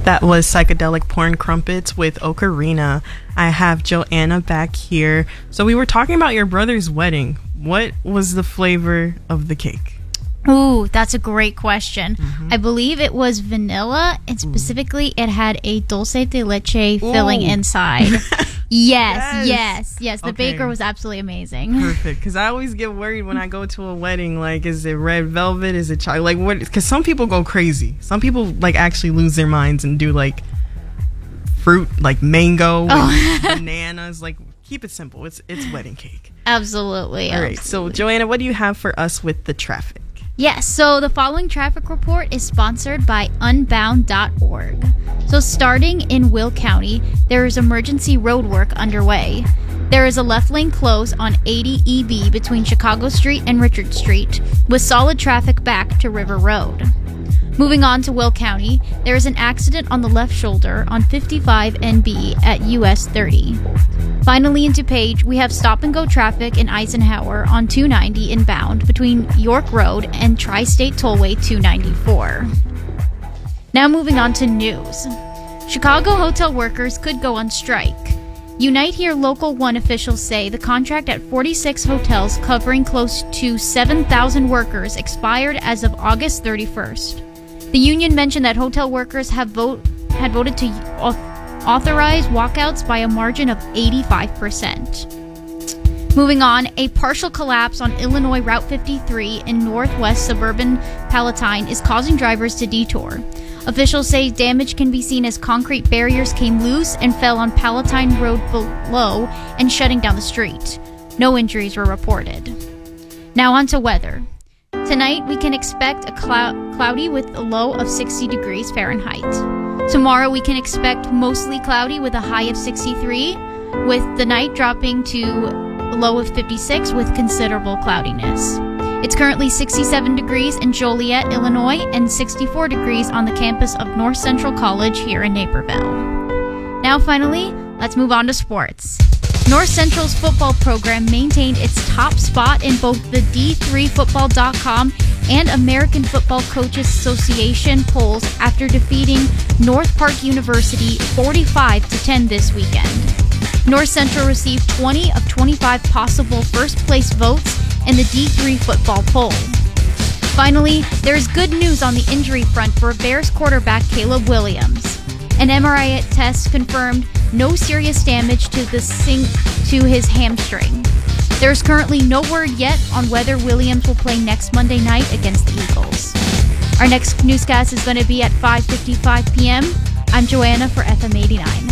That was Psychedelic Porn Crumpets with Ocarina. I have Joanna back here. So we were talking about your brother's wedding. What was the flavor of the cake? Ooh, that's a great question. I believe it was vanilla, and specifically it had a dulce de leche filling inside. Yes. The baker was absolutely amazing. Perfect. Because I always get worried when I go to a wedding. Like, is it red velvet? Is it chocolate? Like, what? Because some people go crazy. Some people like actually lose their minds and do like fruit, like mango, and bananas. Like, keep it simple. It's wedding cake. Absolutely. All right. So, Joanna, what do you have for us with the traffic? Yes, so the following traffic report is sponsored by Unbound.org. So starting in Will County, there is emergency road work underway. There is a left lane close on 80 EB between Chicago Street and Richard Street, with solid traffic back to River Road. Moving on to Will County, there is an accident on the left shoulder on 55 NB at US 30. Finally, in DuPage, we have stop-and-go traffic in Eisenhower on 290 inbound between York Road and Tri-State Tollway 294. Now moving on to news. Chicago hotel workers could go on strike. Unite Here Local 1 officials say the contract at 46 hotels covering close to 7,000 workers expired as of August 31st. The union mentioned that hotel workers had voted to authorize walkouts by a margin of 85%. Moving on, a partial collapse on Illinois Route 53 in northwest suburban Palatine is causing drivers to detour. Officials say damage can be seen as concrete barriers came loose and fell on Palatine Road below and shutting down the street. No injuries were reported. Now on to weather. Tonight, we can expect a cloudy with a low of 60 degrees Fahrenheit. Tomorrow, we can expect mostly cloudy with a high of 63, with the night dropping to a low of 56 with considerable cloudiness. It's currently 67 degrees in Joliet, Illinois, and 64 degrees on the campus of North Central College here in Naperville. Now, finally, let's move on to sports. North Central's football program maintained its top spot in both the D3Football.com and American Football Coaches Association polls after defeating North Park University 45-10 this weekend. North Central received 20 of 25 possible first-place votes in the D3 football poll. Finally, there is good news on the injury front for Bears quarterback Caleb Williams. An MRI test confirmed no serious damage to his hamstring. There is currently no word yet on whether Williams will play next Monday night against the Eagles. Our next newscast is going to be at 5:55 p.m. I'm Joanna for FM 89.